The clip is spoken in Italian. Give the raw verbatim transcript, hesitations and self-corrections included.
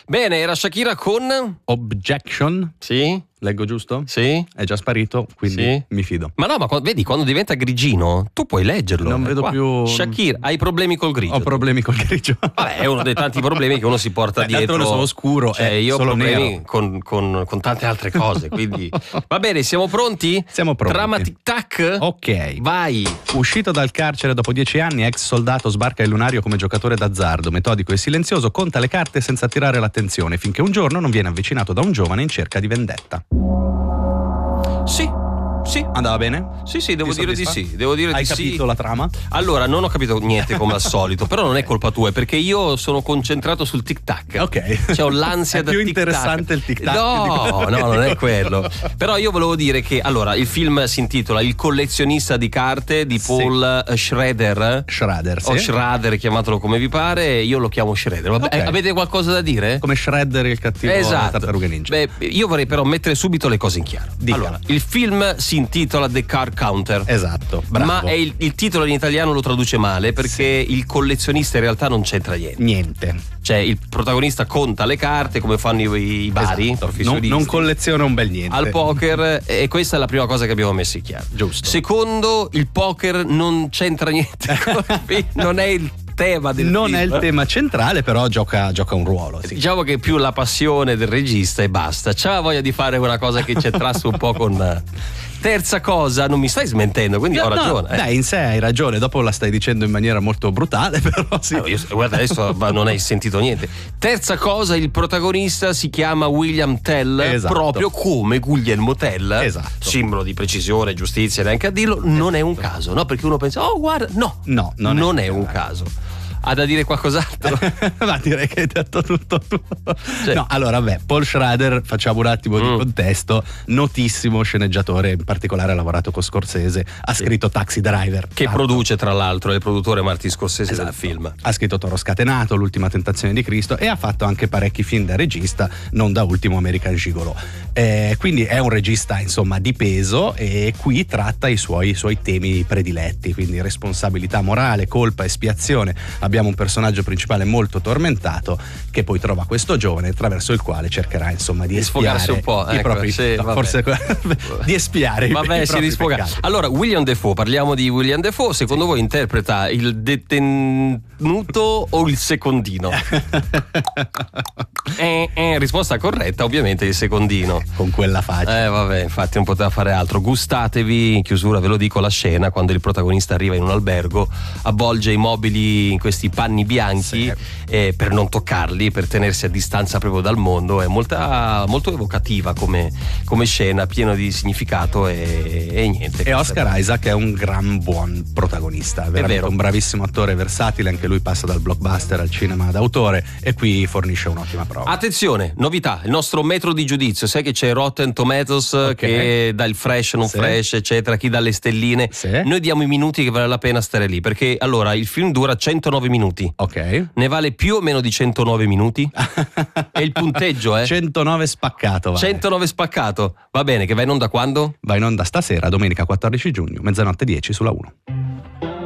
Bene, era Shakira con Objection. Sì? Leggo giusto? Sì? È già sparito, quindi Sì. mi fido. Ma no, ma quando, vedi, quando diventa grigino, tu puoi leggerlo. Non eh, vedo qua. più. Shakira, hai problemi col grigio? Ho tu? problemi col grigio. Vabbè, è uno dei tanti problemi che uno si porta Beh, dietro. d'altronde sono scuro, cioè, è io ho solo problemi nero. con, con, con tante altre cose. Quindi va bene, siamo pronti? Siamo pronti. Trama tic-tac? Ok. Vai. Uscito dal carcere dopo dieci anni, ex soldato sbarca il lunario come giocatore d'azzardo. Metodico e silenzioso, conta le carte senza attirare l'attenzione, finché un giorno non viene avvicinato da un giovane in cerca di vendetta. Sì, sì. Andava bene? Sì, sì, devo Ti dire di soddisfa? sì. Devo dire Hai di capito sì. la trama? Allora, non ho capito niente come al solito, però non è colpa tua, perché io sono concentrato sul tic-tac. Ok. Cioè, ho l'ansia È da più tic-tac. interessante il tic-tac No, di quello no, che non è dico. quello. Però io volevo dire che, allora, il film si intitola Il collezionista di carte di Sì. Paul Schrader. Schrader, sì. O Schrader, chiamatelo come vi pare, io lo chiamo Schrader. Vabbè, Ok. eh, avete qualcosa da dire? Come Shredder, il cattivo Esatto. Tartaruga Ninja. Beh, io vorrei però mettere subito le cose in chiaro. Dicala. Allora, il film si intitola The Card Counter. Esatto, bravo. Ma è il, il titolo in italiano lo traduce male perché il collezionista in realtà non c'entra niente. Niente. Cioè il protagonista conta le carte come fanno i, i bari Esatto. Non, professionisti non colleziona un bel niente. al poker, e questa è la prima cosa che abbiamo messo in chiaro. Giusto. Secondo, il poker non c'entra niente con il film, non è il tema del Non film. è il tema centrale, però gioca, gioca un ruolo. Sì. Diciamo che è più la passione del regista e basta. C'ha voglia di fare una cosa che c'entrasse un po' con. Terza cosa, non mi stai smentendo, quindi No, ho no, ragione. eh. dai, in sé hai ragione, dopo la stai dicendo in maniera molto brutale, però sì. Eh, io- guarda, adesso ma non hai sentito niente. Terza cosa, il protagonista si chiama William Tell, Esatto. proprio come Guglielmo Tell. Esatto. Simbolo di precisione, giustizia, neanche a dirlo. Non è un caso, no? Perché uno pensa, oh, guarda, no, No, non, non è, è un caso. Ha da dire qualcos'altro? Ma direi che hai detto tutto tu. Cioè- No, allora, beh, Paul Schrader, facciamo un attimo di Mm. contesto, notissimo sceneggiatore, in particolare ha lavorato con Scorsese, ha scritto Taxi Driver. Che Tanto. produce, tra l'altro, è il produttore Martin Scorsese Esatto. del film. Ha scritto Toro Scatenato, L'ultima tentazione di Cristo e ha fatto anche parecchi film da regista, non da ultimo American Gigolo. Eh, quindi è un regista insomma di peso e qui tratta i suoi, i suoi temi prediletti, quindi responsabilità morale, colpa, espiazione. Abbiamo un personaggio principale molto tormentato che poi trova questo giovane attraverso il quale cercherà insomma di Di espiare sfogarsi un po', i ecco, propri, sì, no, vabbè. forse di espiare i- Vabbè, i si propri risfoga. peccati. Allora, William Dafoe, parliamo di William Dafoe. Secondo voi interpreta il detenuto o il secondino? eh, eh, risposta corretta, ovviamente il secondino. Con quella faccia. Eh vabbè, infatti non poteva fare altro. Gustatevi, in chiusura ve lo dico, la scena quando il protagonista arriva in un albergo, avvolge i mobili in questi panni bianchi, Sì. eh, per non toccarli, per tenersi a distanza proprio dal mondo. È molta, molto evocativa come, come scena, pieno di significato e, e niente. E Oscar Isaac è un gran buon protagonista, veramente vero. un bravissimo attore versatile, anche lui passa dal blockbuster al cinema d'autore e qui fornisce un'ottima prova. Attenzione, novità, il nostro metro di giudizio. Sai che c'è Rotten Tomatoes, Ok. che dà il fresh, non Sì. fresh, eccetera, chi dà le stelline. Sì. Noi diamo i minuti che vale la pena stare lì, perché allora il film dura centonove minuti. Ok. Ne vale più o meno di centonove minuti? È il punteggio, eh? centonove spaccato. Vale. centonove spaccato. Va bene, che va in onda quando? Va in onda stasera, domenica quattordici giugno, mezzanotte dieci sulla uno.